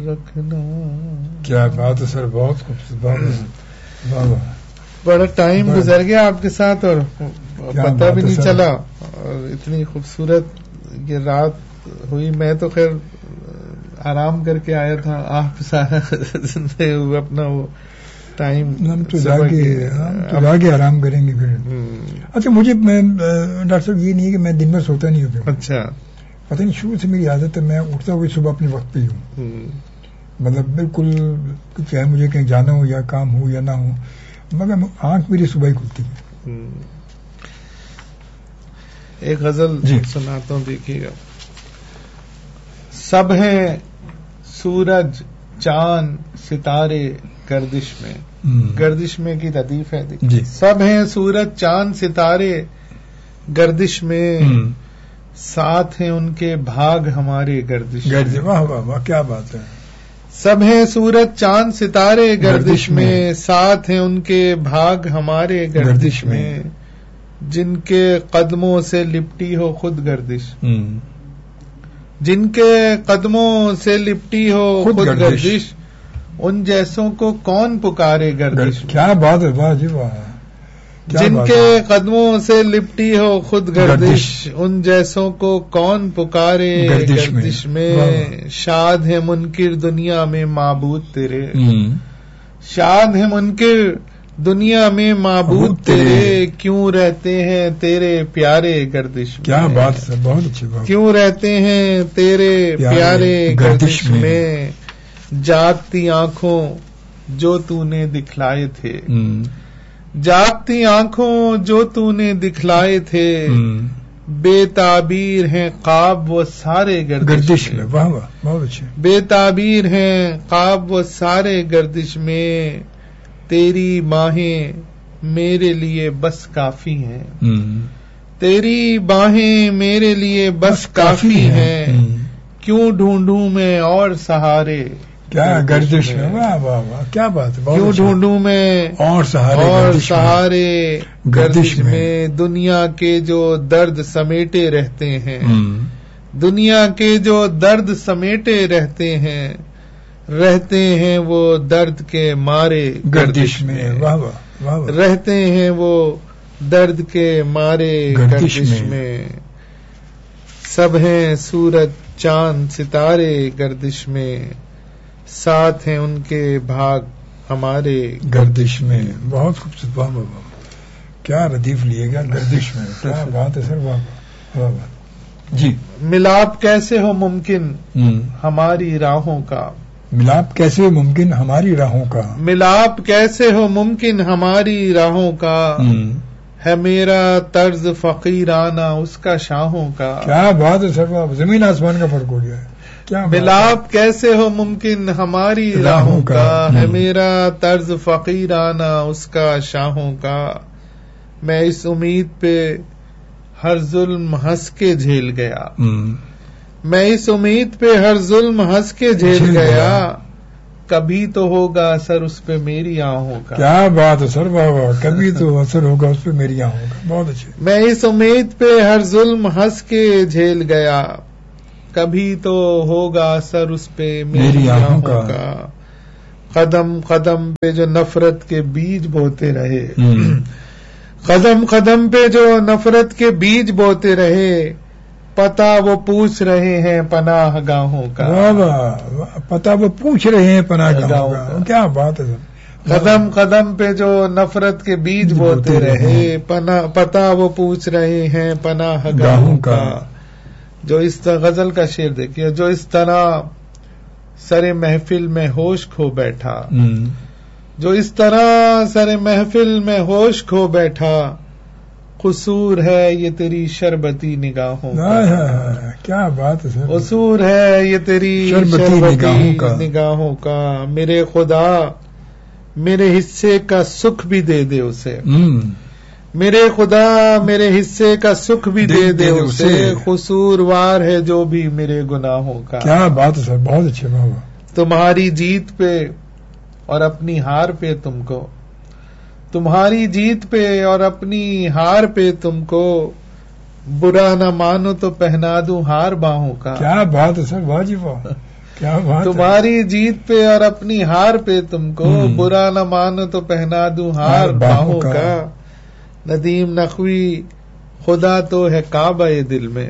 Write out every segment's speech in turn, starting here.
رکھنا. کیا بات ہے سر, بہت خوبصورت. واہ واہ, بڑا ٹائم گزر گیا آپ کے ساتھ اور پتہ بھی نہیں چلا, اور اتنی خوبصورت یہ رات ہوئی. میں تو خیر آرام کر کے آیا تھا, آپ سارا اپنا وہ ٹائم ہم تو آگے آرام کریں گے پھر. اچھا مجھے ڈاکٹر صاحب یہ نہیں ہے کہ میں دن میں سوتا نہیں ہوں. اچھا پتہ نہیں, شروع سے میری عادت ہے, میں اٹھتا ہوئی صبح اپنے وقت پہ ہی ہوں. مطلب بالکل چاہے مجھے کہیں جانا ہو یا کام ہو یا نہ ہو, مگر آنکھ میری صبح ہی کھلتی ہے. ایک غزل سناتا ہوں, دیکھیے گا. سب ہیں سورج چاند ستارے گردش میں, گردش میں کی ردیف ہے. سب ہیں سورج چاند ستارے گردش میں, ساتھ ہیں ان کے بھاگ ہمارے گردش میں. واہ واہ واہ, کیا بات ہے. سب ہیں سورج چاند ستارے گردش میں, ساتھ ہیں ان کے بھاگ ہمارے گردش میں, جن کے قدموں سے لپٹی ہو خود گردش, جن کے قدموں سے لپٹی ہو خود گردش, ان جیسوں کو کون پکارے گردش. کیا بات ہے, واہ جی واہ. جن کے قدموں سے لپٹی ہو خود گردش, ان جیسوں کو کون پکارے گردش میں. شاد ہے منکر دنیا میں معبود تیرے, شاد ہے منکر دنیا میں معبود تیرے, کیوں رہتے ہیں تیرے پیارے گردش میں. کیا بات ہے, بہت اچھی بات. کیوں رہتے ہیں تیرے پیارے گردش میں, جاگتی آنکھوں جو تو نے دکھلائے تھے, جاگتی آنکھوں جو تو نے دکھلائے تھے, بے تعبیر ہیں خواب وہ سارے گردش میں. واہ واہ, بہت اچھے. بے تعبیر ہیں خواب وہ سارے گردش میں, تیری باہیں میرے لیے بس کافی ہیں, تیری باہیں میرے لیے بس کافی ہیں, کیوں ڈھونڈوں میں اور سہارے. کیا گردش میں, واہ واہ واہ, کیا بات ہے. کیوں ڈھونڈوں میں اور سہارے گردش میں, دنیا کے جو درد سمیٹے رہتے ہیں, دنیا کے جو درد سمیٹے رہتے ہیں, رہتے ہیں وہ درد کے مارے گردش میں. واہ واہ, رہتے ہیں وہ درد کے مارے گردش میں. سب ہیں سورج چاند ستارے گردش میں, ساتھ ہیں ان کے بھاگ ہمارے گردش میں. بہت خوبصورت, واہ واہ, کیا ردیف لیے گیا گردش میں. کیا بات ہے سر, واہ واہ. جی, ملاپ کیسے ہو ممکن ہماری راہوں کا, ملاپ کیسے ممکن ہماری راہوں کا, ملاپ کیسے ہو ممکن ہماری راہوں کا, ہے میرا طرز فقیرانہ اس کا شاہوں کا. کیا بات ہے سر, زمین آسمان کا فرق ہو گیا ہے. ملاپ کیسے ہو ممکن ہماری راہوں کا, ہے میرا طرز فقیرانہ اس کا شاہوں کا. میں اس امید پہ ہر ظلم ہنس کے جھیل گیا, میں اس امید پہ ہر ظلم ہنس کے جھیل گیا, کبھی تو ہوگا اثر اس پہ میری آہوں کا. کیا بات ہے سر, واہ واہ, کبھی تو اثر ہوگا اس پہ میری آہوں کا. بہت اچھے. میں اس امید پہ ہر ظلم ہنس کے جھیل گیا, کبھی تو ہوگا اثر اس پہ میری آہوں کا. قدم قدم پہ جو نفرت کے بیج بوتے رہے, قدم قدم پہ جو نفرت کے بیج بوتے رہے, پتہ وہ پوچھ رہے ہیں پناہ گاہوں کا. پتہ وہ پوچھ رہے ہیں پناہ گاہوں کا. کیا بات ہے. قدم قدم پہ جو نفرت کے بیج بوتے رہے, پتہ وہ پوچھ رہے ہیں پناہ گاہوں کا. جو اس طرح غزل کا شعر دیکھیے, جو اس طرح سر محفل میں ہوش کھو بیٹھا, جو اس طرح سر محفل میں ہوش کھو بیٹھا, قصور ہے یہ تیری شربتی نگاہوں کا. کیا بات ہے, قصور ہے یہ تیری شربتی نگاہوں کا. میرے خدا میرے حصے کا سکھ بھی دے دے اسے, میرے خدا میرے حصے کا سکھ بھی دے دے اسے, قصوروار ہے جو بھی میرے گناہوں کا. کیا بات ہے سر, بہت اچھے. تمہاری جیت پہ اور اپنی ہار پہ تم کو, تمہاری جیت پہ اور اپنی ہار پہ تم کو, برا نہ مانو تو پہنا دوں ہار باہوں کا. کیا بات ہے سر, واہ جی واہ. کیا بات تمہاری جیت پہ اور اپنی ہار پہ تم کو برا نہ مانو تو پہنا دوں ہار باہوں کا. ندیم نقوی خدا تو ہے کعبہ دل میں.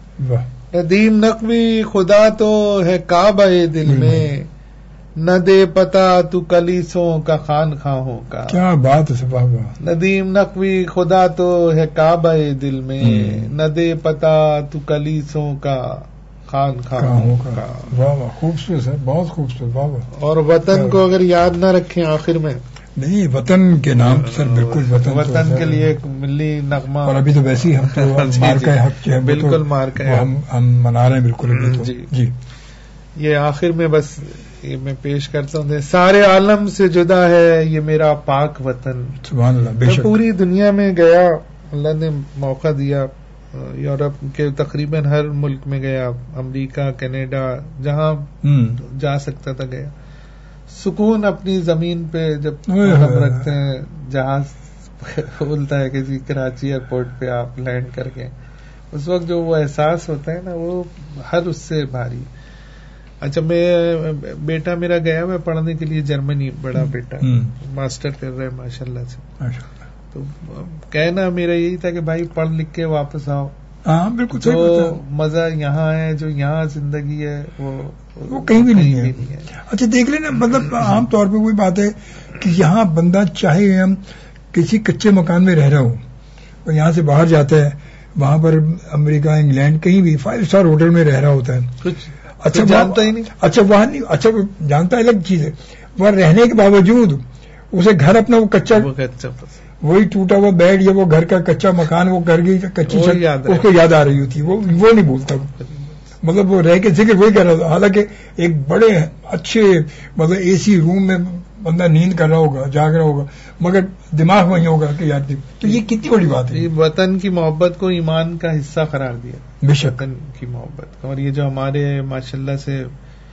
ندیم نقوی خدا تو ہے کعبہ دل میں، نہ دے پتا تو کلیسوں کا خانخواہوں کا. کیا بات ہے صاحب. ندیم نقوی خدا تو ہے کعبہ دل میں، نہ دے پتا تو کلیسوں کا خانخواہوں کا. واہ واہ، خوبصورت ہے، بہت خوبصورت. واہ واہ. اور وطن کو اگر یاد نہ رکھیں آخر میں، نہیں وطن کے نام سر بالکل وطن کے لیے ایک ملی نغمہ. اور ابھی تو ویسے ہی ہم تو مارکہ حق جو ہے بالکل مارکہ ہم منا رہے ہیں بالکل. جی یہ آخر میں بس یہ میں پیش کرتا ہوں، سارے عالم سے جدا ہے یہ میرا پاک وطن. سبحان اللہ. بے شک پوری دنیا میں گیا، اللہ نے موقع دیا، یورپ کے تقریباً ہر ملک میں گیا، امریکہ، کینیڈا، جہاں جا سکتا تھا گیا. سکون اپنی زمین پہ جب قدم رکھتے ہیں، جہاز بولتا ہے کہ جی کراچی ایئرپورٹ پہ آپ لینڈ کر کے، اس وقت جو وہ احساس ہوتا ہے نا، وہ ہر اس سے بھاری. اچھا، بیٹا میرا گیا ہوا پڑھنے کے لیے جرمنی، بڑا بیٹا ماسٹر کر رہا ہے ماشاء اللہ سے. تو کہنا میرا یہی تھا کہ بھائی پڑھ لکھ کے واپس آؤ. ہاں بالکل. جو مزہ یہاں ہے، جو یہاں زندگی ہے، وہ کہیں بھی نہیں ہے. اچھا دیکھ لینا، مطلب عام طور پہ وہی بات ہے کہ یہاں بندہ چاہے ہم کسی کچے مکان میں رہ رہا ہو، اور یہاں سے باہر جاتا ہے، وہاں پر امریکہ، انگلینڈ، کہیں بھی 5 اسٹار ہوٹل میں رہ رہا ہوتا ہے. اچھا جانتا ہی نہیں. اچھا وہاں نہیں، اچھا جانتا الگ چیز ہے، وہاں رہنے کے باوجود اسے گھر اپنا وہ کچا، وہی ٹوٹا ہوا بیڈ یا وہ گھر کا کچا مکان، وہ گھر کی کچی چھت اس کو یاد آ رہی ہوتی ہے، وہ نہیں بھولتا. مطلب وہ رہ کے ذکر وہی کر رہا تھا، حالانکہ ایک بڑے اچھے مطلب اے سی روم میں بندہ نیند کر رہا ہوگا، جاگ رہا ہوگا، مگر دماغ وہیں ہوگا کہ یار. تو یہ کتنی بڑی بات ہے. وطن کی محبت کو ایمان کا حصہ قرار دیا. بے شک. وطن کی محبت. اور یہ جو ہمارے ماشاءاللہ سے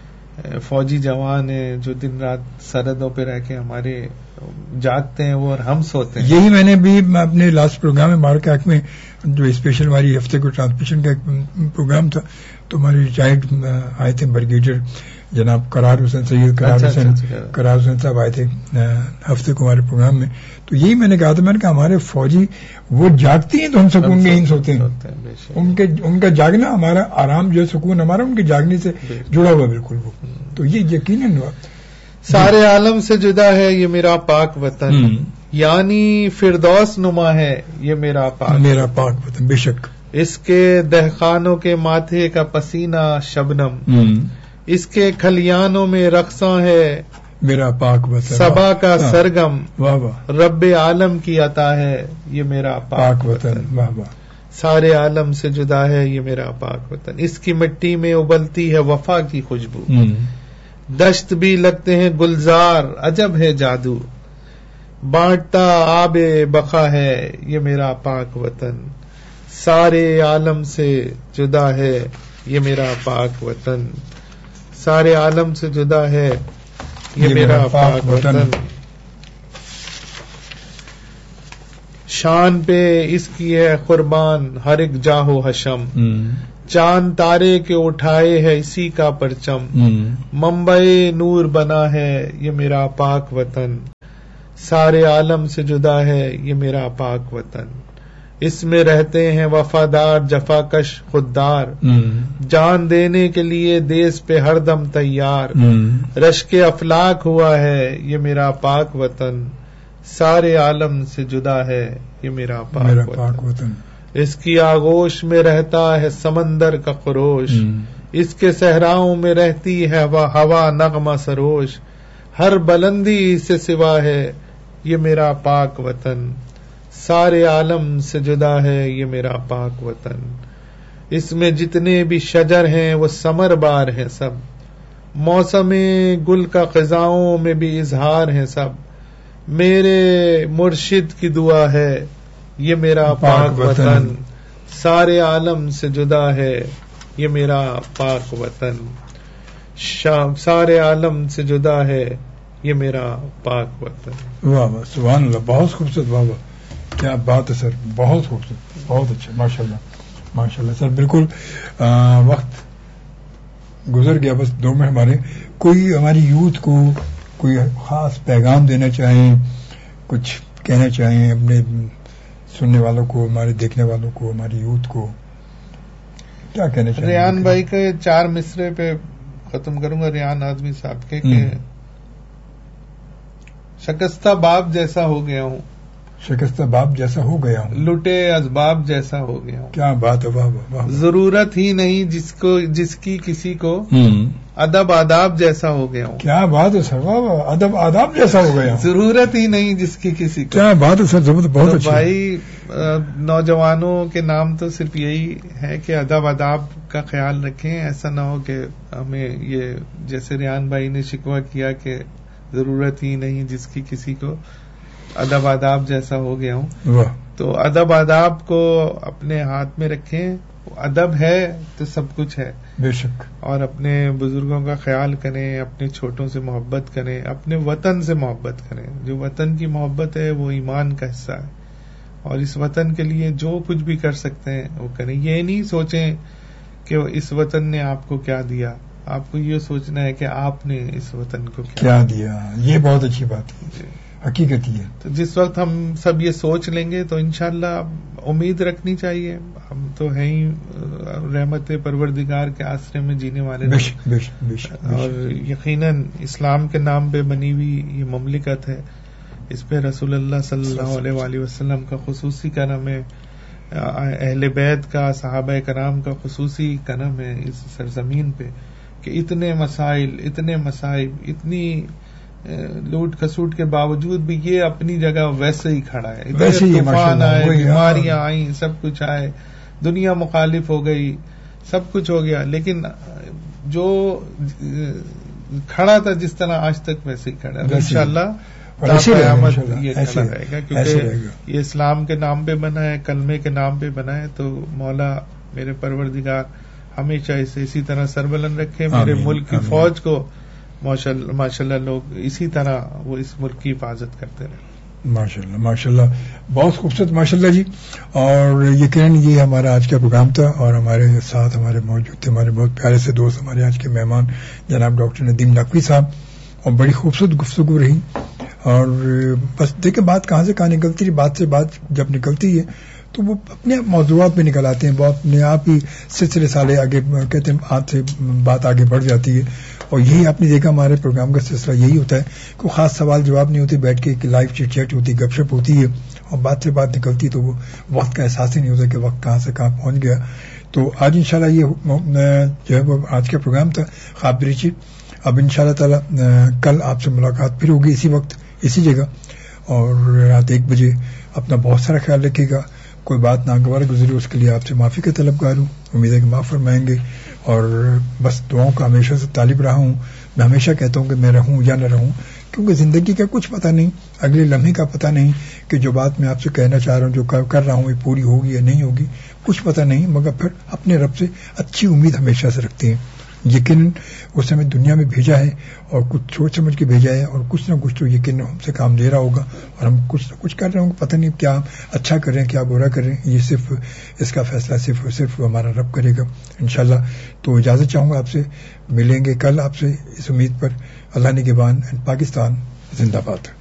فوجی جوان ہیں، جو دن رات سرحدوں پہ رہ کے ہمارے جاگتے ہیں وہ، اور ہم سوتے ہیں. یہی میں نے بھی اپنے لاسٹ پروگرام میں مارکہ حق میں جو اسپیشل ہماری ہفتے کو ٹرانسمیشن کا ایک پروگرام تھا، تو ہمارے ریٹائرڈ آئے تھے بریگیڈیئر جناب قرار حسین، سید قرار حسین صاحب آئے تھے ہفتے کو ہمارے پروگرام میں. تو یہی میں نے کہا تھا، میں نے کہا ہمارے فوجی وہ جاگتی ہیں تو ہم سکون میں ہی سوتے ہیں. ان کا جاگنا ہمارا آرام جو ہے، سکون ہمارا ان کے جاگنے سے جڑا ہوا بالکل. وہ تو یہ یقیناً سارے عالم سے جدا ہے یہ میرا پاک وطن، یعنی فردوس نما ہے یہ میرا پاک وطن. بے شک. اس کے دہقانوں کے ماتھے کا پسینہ شبنم، اس کے کھلیانوں میں رقصاں ہے میرا پاک وطن. صبا کا سرگم، واہ واہ، رب عالم کی عطا ہے یہ میرا پاک وطن. واہ واہ. سارے عالم سے جدا ہے یہ میرا پاک وطن، اس کی مٹی میں ابلتی ہے وفا کی خوشبو، دشت بھی لگتے ہیں گلزار، عجب ہے جادو، بانٹتا آب بقا ہے یہ میرا پاک وطن. سارے عالم سے جدا ہے یہ میرا پاک وطن، سارے عالم سے جدا ہے یہ میرا پاک وطن. شان پہ اس کی ہے قربان ہر ایک جاہو حشم، چاند تارے کے اٹھائے ہے اسی کا پرچم، منبع نور بنا ہے یہ میرا پاک وطن. سارے عالم سے جدا ہے یہ میرا پاک وطن، اس میں رہتے ہیں وفادار جفاکش خوددار، جان دینے کے لیے دیس پہ ہر دم تیار، رشک افلاک ہوا ہے یہ میرا پاک وطن. سارے عالم سے جدا ہے یہ میرا پاک وطن. اس کی آغوش میں رہتا ہے سمندر کا خروش، اس کے صحراؤں میں رہتی ہے ہوا نغمہ سروش، ہر بلندی سے سوا ہے یہ میرا پاک وطن. سارے عالم سے جدا ہے یہ میرا پاک وطن، اس میں جتنے بھی شجر ہیں وہ ثمر بار ہیں سب، موسم گل کا خزاؤں میں بھی اظہار ہیں سب، میرے مرشد کی دعا ہے یہ میرا پاک وطن. سارے عالم سے جدا ہے یہ میرا پاک وطن، سارے عالم سے جدا ہے یہ میرا پاک وطن. واہ واہ، سبحان اللہ، بہت خوبصورت. واہ واہ، کیا بات ہے سر، بہت خوبصورت، بہت اچھا، ماشاء اللہ ماشاء اللہ. سر بالکل وقت گزر گیا بس 2 منٹ ہمارے. کوئی ہماری یوتھ کو کوئی خاص پیغام دینا چاہیں, کچھ کہنا چاہیں اپنے سننے والوں کو, ہمارے دیکھنے والوں کو, ہماری یوتھ کو, کیا کہنا چاہیں؟ ریان بھائی کے 4 مصرے پہ ختم کروں گا, ریان آدمی صاحب کے, کہ شکستہ باپ جیسا ہو گیا ہوں, شکستہ باپ جیسا ہو گیا ہوں, لٹے اسباب جیسا ہو گیا ہوں. کیا بات ہے, واہ. ضرورت ہی نہیں جس کی کسی کو, ادب آداب جیسا ہو گیا ہوں. کیا بات ہے سر, واہ, ادب آداب جیسا ہو گیا ہوں. ضرورت ہی نہیں جس کی کسی کو. کیا بات ہے سر, بہت اچھا. بھائی نوجوانوں کے نام تو صرف یہی ہے کہ ادب آداب کا خیال رکھیں. ایسا نہ ہو کہ ہمیں یہ جیسے ریان بھائی نے شکوہ کیا کہ ضرورت ہی نہیں جس کی کسی کو, ادب آداب جیسا ہو گیا ہوں. واہ. تو ادب آداب کو اپنے ہاتھ میں رکھیں. ادب ہے تو سب کچھ ہے, بے شک. اور اپنے بزرگوں کا خیال کریں, اپنے چھوٹوں سے محبت کریں, اپنے وطن سے محبت کریں. جو وطن کی محبت ہے وہ ایمان کا حصہ ہے, اور اس وطن کے لیے جو کچھ بھی کر سکتے ہیں وہ کریں. یہ نہیں سوچیں کہ اس وطن نے آپ کو کیا دیا, آپ کو یہ سوچنا ہے کہ آپ نے اس وطن کو کیا دیا. یہ بہت اچھی بات ہے, حقیقت ہی ہے. تو جس وقت ہم سب یہ سوچ لیں گے تو انشاءاللہ امید رکھنی چاہیے. ہم تو ہیں ہی رحمت پروردگار کے آسرے میں جینے والے لوگ, اور یقیناً اسلام کے نام پہ بنی ہوئی یہ مملکت ہے, اس پہ رسول اللہ صلی اللہ علیہ وآلہ وسلم کا خصوصی کرم ہے, اہل بیت کا, صحابہ کرام کا خصوصی کرم ہے اس سرزمین پہ, کہ اتنے مسائل, اتنے مصائب, اتنی لوٹ کھسوٹ کے باوجود بھی یہ اپنی جگہ ویسے ہی کھڑا ہے. طوفان آئے, بیماریاں آئیں, سب کچھ آئے, دنیا مخالف ہو گئی, سب کچھ ہو گیا, لیکن جو کھڑا تھا جس طرح آج تک ویسے ہی کھڑا ہے. انشاءاللہ قیامت یہ کھڑا رہے گا, کیونکہ یہ اسلام کے نام پہ بنا ہے, کلمے کے نام پہ بنا ہے. تو مولا میرے پروردگار ہمیشہ اسے اسی طرح سربلند رکھے. میرے ملک کی فوج کو ماشاءاللہ لوگ اسی طرح وہ اس ملک کی حفاظت کرتے رہے. ماشاءاللہ بہت خوبصورت, ماشاءاللہ جی. اور یقیناً یہ ہمارا آج کا پروگرام تھا, اور ہمارے ساتھ ہمارے موجود تھے ہمارے بہت پیارے سے دوست, ہمارے آج کے مہمان جناب ڈاکٹر ندیم نقوی صاحب, اور بڑی خوبصورت گفتگو رہی. اور بس دیکھیں بات کہاں سے کہاں نکلتی ہے, بات سے بات جب نکلتی ہے تو وہ اپنے موضوعات میں نکل آتے ہیں, وہ اپنے آپ ہی سلسلے سالے آگے کہتے ہیں, ہاتھ سے بات آگے بڑھ جاتی ہے. اور یہی آپ نے دیکھا ہمارے پروگرام کا سلسلہ یہی ہوتا ہے, کوئی خاص سوال جواب نہیں ہوتے, بیٹھ کے لائیو چٹ چیٹ ہوتی, گپ شپ ہوتی ہے, اور بات سے بات نکلتی تو وہ وقت کا احساس ہی نہیں ہوتا کہ وقت کہاں سے کہاں پہنچ گیا. تو آج انشاءاللہ یہ جو ہے وہ آج کا پروگرام تھا خواب دریچی. اب انشاءاللہ تعالی کل آپ سے ملاقات پھر ہوگی اسی وقت اسی جگہ, اور رات 1 بجے. اپنا بہت سارا خیال رکھیے گا. کوئی بات ناگوار گزری اس کے لیے آپ سے معافی کا طلبگار ہوں, امید ہے کہ معاف فرمائیں گے. اور بس دعاؤں کا ہمیشہ سے طالب رہا ہوں. میں ہمیشہ کہتا ہوں کہ میں رہوں یا نہ رہوں, کیونکہ زندگی کا کچھ پتہ نہیں, اگلے لمحے کا پتہ نہیں کہ جو بات میں آپ سے کہنا چاہ رہا ہوں, جو کر رہا ہوں, یہ پوری ہوگی یا نہیں ہوگی, کچھ پتہ نہیں. مگر پھر اپنے رب سے اچھی امید ہمیشہ سے رکھتے ہیں. یقیناً اس ہمیں دنیا میں بھیجا ہے اور کچھ سوچ سمجھ کے بھیجا ہے, اور کچھ نہ کچھ تو یقیناً ہم سے کام دے رہا ہوگا, اور ہم کچھ نہ کچھ کر رہے ہوں گے. پتہ نہیں کیا اچھا کر رہے ہیں کیا برا کر رہے ہیں, یہ صرف اس کا فیصلہ صرف ہمارا رب کرے گا انشاءاللہ. تو اجازت چاہوں گا آپ سے, ملیں گے کل آپ سے اس امید پر. اللہ نگہبان. پاکستان زندہ باد.